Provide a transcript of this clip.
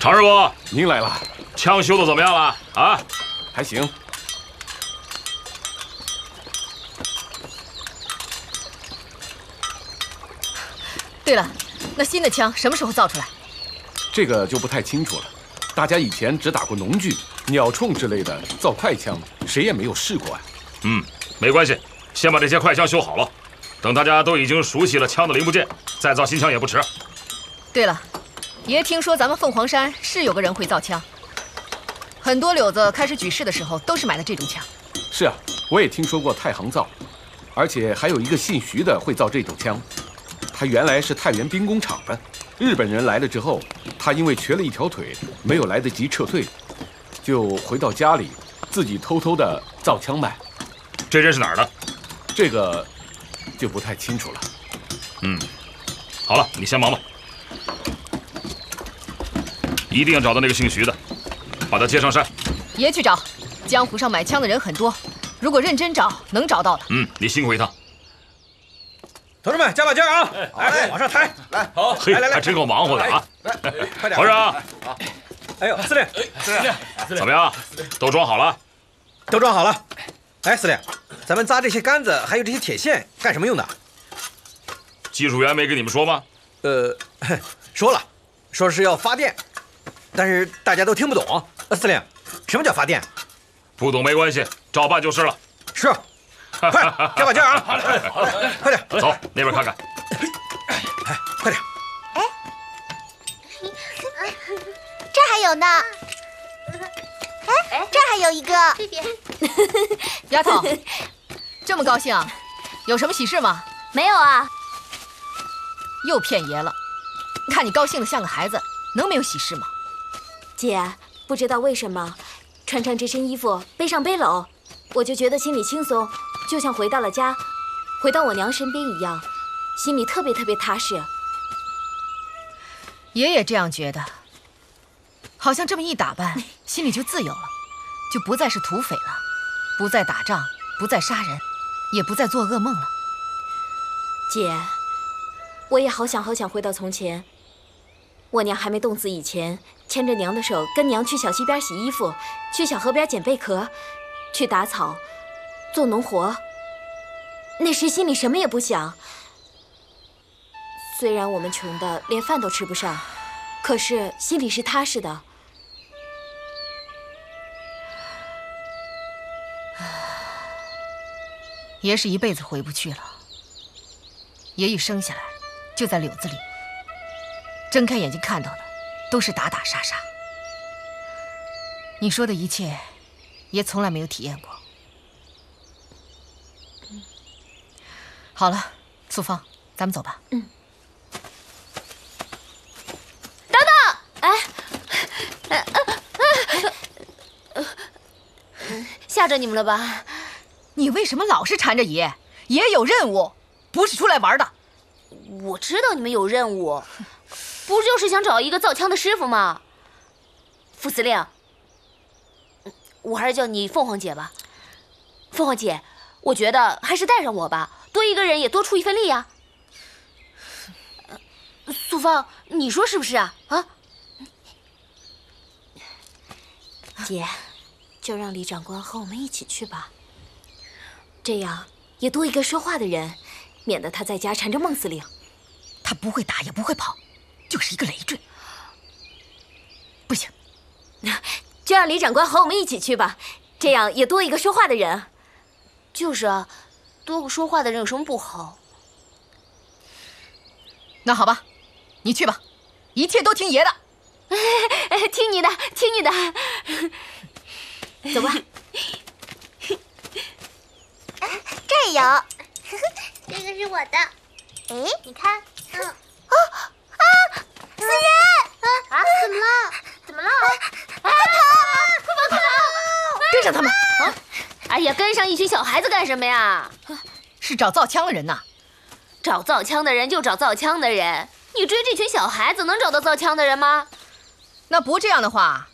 常师傅， 您来了， 枪修的怎么样了？啊， 还行。 对了，那新的枪什么时候造出来？ 这个就不太清楚了。大家以前只打过农具、鸟铳之类的造快枪，谁也没有试过啊。 没关系，先把这些快枪修好了，等大家都已经熟悉了枪的零部件，再造新枪也不迟。 对了，爷听说咱们凤凰山是有个人会造枪，很多柳子开始举事的时候都是买的这种枪。 是啊，我也听说过太行造，而且还有一个姓徐的会造这种枪。他原来是太原兵工厂的，日本人来了之后，他因为瘸了一条腿，没有来得及撤退，就回到家里，自己偷偷的造枪卖。 这人是哪儿的？ 这个就不太清楚了。 好了，你先忙吧，一定要找到那个姓徐的，把他接上山。 爷去找，江湖上买枪的人很多，如果认真找，能找到的。 你辛苦一趟。 同志们，加把劲儿啊！来，往上抬！ 来， 好， 嘿， 来， 还真够忙活的啊！ 来，快点！ 团长， 哎呦，司令， 怎么样？都装好了？ 都装好了。哎，司令，咱们扎这些杆子还有这些铁线干什么用的？ 技术员没跟你们说吗？ 说了，说是要发电，但是大家都听不懂。司令，什么叫发电？ 不懂没关系，照办就是了。 是。快，加把劲儿啊！快点， 走那边看看。 哎，快点！ 这还有呢。哎，这还有一个。 这边。 丫头，这么高兴，有什么喜事吗？ 没有啊。 又骗爷了，看你高兴的像个孩子，能没有喜事吗？ 姐，不知道为什么，穿上这身衣服，背上背篓，我就觉得心里轻松。就像回到了家，回到我娘身边一样，心里特别特别踏实。 爷也这样觉得，好像这么一打扮，心里就自由了，就不再是土匪了，不再打仗，不再杀人，也不再做噩梦了。 姐，我也好想好想回到从前。我娘还没冻死以前，牵着娘的手，跟娘去小溪边洗衣服，去小河边捡贝壳，去打草。做农活，那时心里什么也不想。虽然我们穷的连饭都吃不上，可是心里是踏实的。 爷是一辈子回不去了。爷一生下来就在柳子里，睁开眼睛看到的都是打打杀杀。你说的一切，爷从来没有体验过。好了，素芳，咱们走吧。 等等，吓着你们了吧？ 你为什么老是缠着爷？爷有任务，不是出来玩的。 我知道你们有任务，不就是想找一个造枪的师傅吗？副司令，我还是叫你凤凰姐吧。凤凰姐，我觉得还是带上我吧。多一个人也多出一份力呀。素芳，你说是不是啊？啊， 姐，就让李长官和我们一起去吧，这样也多一个说话的人，免得他在家缠着孟司令。 他不会打也不会跑，就是一个累赘。不行， 就让李长官和我们一起去吧，这样也多一个说话的人。 就是啊。多个说话的人有什么不好？ 那好吧，你去吧，一切都听爷的。 听你的，听你的。 走吧。 这有， 这个是我的。 哎，你看， 死人！ 啊，怎么了？怎么了？ 快跑！ 跟上他们啊！ 哎呀，跟上一群小孩子干什么呀？ 是找造枪的人呐。 找造枪的人就找造枪的人，你追这群小孩子能找到造枪的人吗？ 那不这样的话，